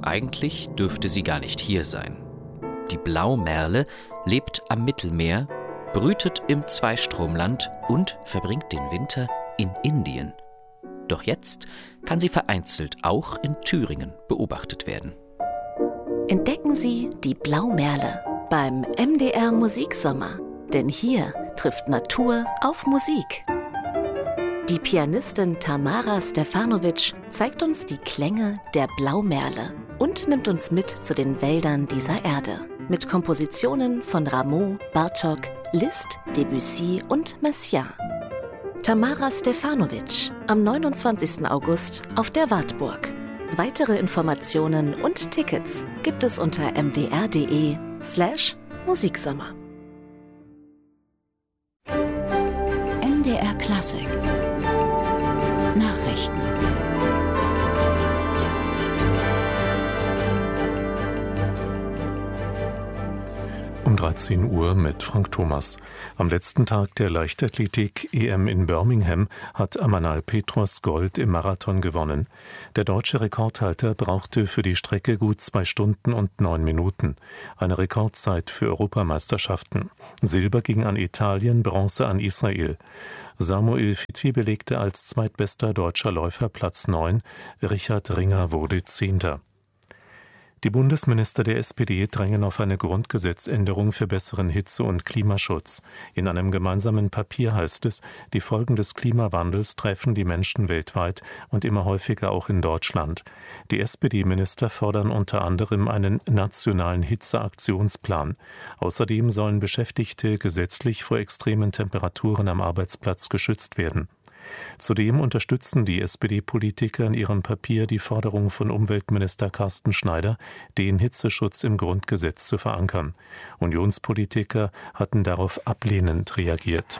Eigentlich dürfte sie gar nicht hier sein. Die Blaumerle lebt am Mittelmeer, brütet im Zweistromland und verbringt den Winter in Indien. Doch jetzt kann sie vereinzelt auch in Thüringen beobachtet werden. Entdecken Sie die Blaumerle beim MDR Musiksommer. Denn hier trifft Natur auf Musik. Die Pianistin Tamara Stefanovic zeigt uns die Klänge der Blaumerle und nimmt uns mit zu den Wäldern dieser Erde. Mit Kompositionen von Rameau, Bartók, Liszt, Debussy und Messiaen. Tamara Stefanovic am 29. August auf der Wartburg. Weitere Informationen und Tickets gibt es unter mdr.de/Musiksommer. MDR Klassik Nachrichten. Um 13 Uhr mit Frank Thomas. Am letzten Tag der Leichtathletik-EM in Birmingham hat Amanal Petros Gold im Marathon gewonnen. Der deutsche Rekordhalter brauchte für die Strecke gut 2 Stunden und 9 Minuten. Eine Rekordzeit für Europameisterschaften. Silber ging an Italien, Bronze an Israel. Samuel Fitwi belegte als zweitbester deutscher Läufer Platz 9. Richard Ringer wurde 10. Die Bundesminister der SPD drängen auf eine Grundgesetzänderung für besseren Hitze- und Klimaschutz. In einem gemeinsamen Papier heißt es, die Folgen des Klimawandels treffen die Menschen weltweit und immer häufiger auch in Deutschland. Die SPD-Minister fordern unter anderem einen nationalen Hitzeaktionsplan. Außerdem sollen Beschäftigte gesetzlich vor extremen Temperaturen am Arbeitsplatz geschützt werden. Zudem unterstützen die SPD-Politiker in ihrem Papier die Forderung von Umweltminister Carsten Schneider, den Hitzeschutz im Grundgesetz zu verankern. Unionspolitiker hatten darauf ablehnend reagiert.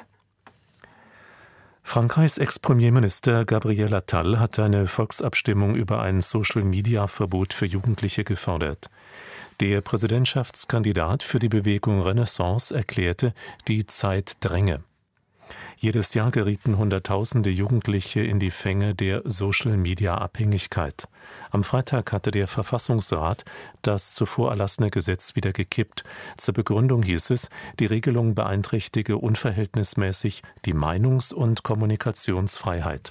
Frankreichs Ex-Premierminister Gabriel Attal hat eine Volksabstimmung über ein Social-Media-Verbot für Jugendliche gefordert. Der Präsidentschaftskandidat für die Bewegung Renaissance erklärte, die Zeit dränge. Jedes Jahr gerieten Hunderttausende Jugendliche in die Fänge der Social-Media-Abhängigkeit. Am Freitag hatte der Verfassungsrat das zuvor erlassene Gesetz wieder gekippt. Zur Begründung hieß es, die Regelung beeinträchtige unverhältnismäßig die Meinungs- und Kommunikationsfreiheit.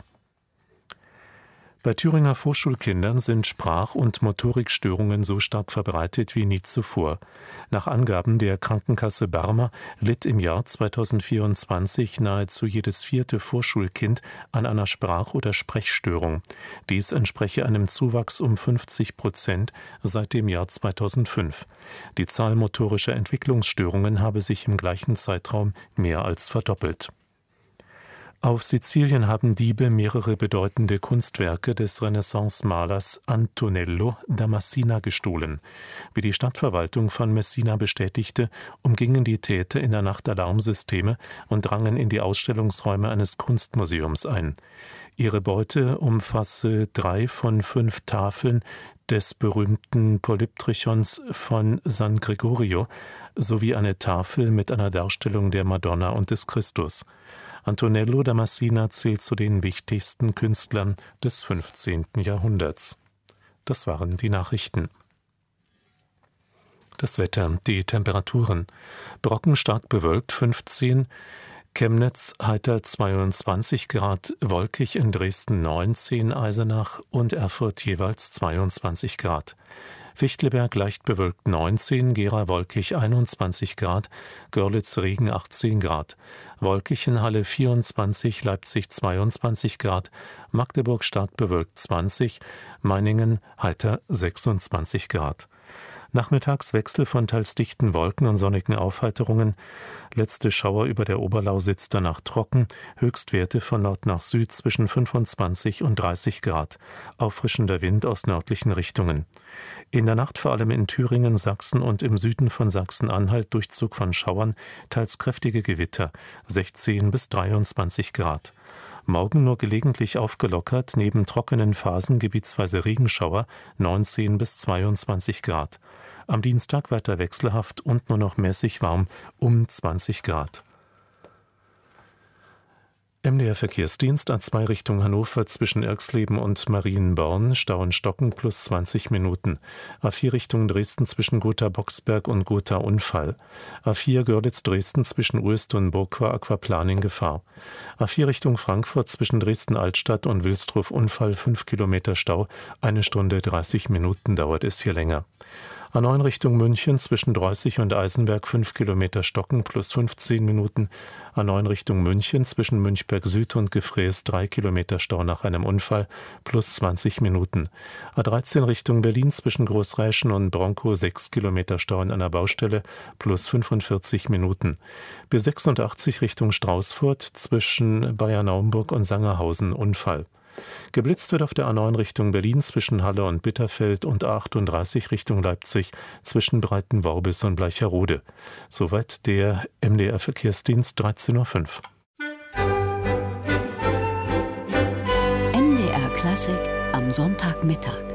Bei Thüringer Vorschulkindern sind Sprach- und Motorikstörungen so stark verbreitet wie nie zuvor. Nach Angaben der Krankenkasse Barmer litt im Jahr 2024 nahezu jedes 4. Vorschulkind an einer Sprach- oder Sprechstörung. Dies entspreche einem Zuwachs um 50% seit dem Jahr 2005. Die Zahl motorischer Entwicklungsstörungen habe sich im gleichen Zeitraum mehr als verdoppelt. Auf Sizilien haben Diebe mehrere bedeutende Kunstwerke des Renaissance-Malers Antonello da Messina gestohlen. Wie die Stadtverwaltung von Messina bestätigte, umgingen die Täter in der Nacht Alarmsysteme und drangen in die Ausstellungsräume eines Kunstmuseums ein. Ihre Beute umfasse 3 von 5 Tafeln des berühmten Polyptychons von San Gregorio sowie eine Tafel mit einer Darstellung der Madonna und des Christus. Antonello da Messina zählt zu den wichtigsten Künstlern des 15. Jahrhunderts. Das waren die Nachrichten. Das Wetter, die Temperaturen. Brocken stark bewölkt 15, Chemnitz heiter 22 Grad, wolkig in Dresden 19, Eisenach und Erfurt jeweils 22 Grad. Fichtelberg leicht bewölkt 19, Gera wolkig 21 Grad, Görlitz Regen 18 Grad, wolkig in Halle 24, Leipzig 22 Grad, Magdeburg stark bewölkt 20, Meiningen heiter 26 Grad. Nachmittags Wechsel von teils dichten Wolken und sonnigen Aufheiterungen. Letzte Schauer über der Oberlausitz, danach trocken. Höchstwerte von Nord nach Süd zwischen 25 und 30 Grad. Auffrischender Wind aus nördlichen Richtungen. In der Nacht vor allem in Thüringen, Sachsen und im Süden von Sachsen-Anhalt Durchzug von Schauern, teils kräftige Gewitter. 16 bis 23 Grad. Morgen nur gelegentlich aufgelockert, neben trockenen Phasen gebietsweise Regenschauer, 19 bis 22 Grad. Am Dienstag weiter wechselhaft und nur noch mäßig warm, um 20 Grad. MDR Verkehrsdienst A2 Richtung Hannover zwischen Irxleben und Marienborn, Stau in Stocken plus 20 Minuten. A4 Richtung Dresden zwischen Gotha-Boxberg und Gotha-Unfall. A4 Görlitz-Dresden zwischen Uest und Burgquar Aquaplaning Gefahr. A4 Richtung Frankfurt zwischen Dresden-Altstadt und Wilsdruf Unfall 5 Kilometer Stau, 1 Stunde 30 Minuten dauert es hier länger. A9 Richtung München zwischen Dreußig und Eisenberg 5 Kilometer Stocken plus 15 Minuten. A9 Richtung München zwischen Münchberg Süd und Gefräß 3 Kilometer Stau nach einem Unfall plus 20 Minuten. A13 Richtung Berlin zwischen Großräschen und Bronkow 6 Kilometer Stau an einer Baustelle plus 45 Minuten. B86 Richtung Straußfurt zwischen Bayernaumburg und Sangerhausen Unfall. Geblitzt wird auf der A9 Richtung Berlin zwischen Halle und Bitterfeld und A38 Richtung Leipzig zwischen Breitenworbis und Bleicherode. Soweit der MDR Verkehrsdienst 13.05 Uhr. MDR Klassik am Sonntagmittag.